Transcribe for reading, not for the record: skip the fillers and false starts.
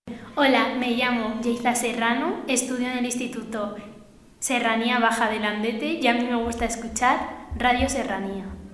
Hola, me llamo Yeiza Serrano, estudio en el Instituto Serranía Baja de Landete y a mí me gusta escuchar Radio Serranía.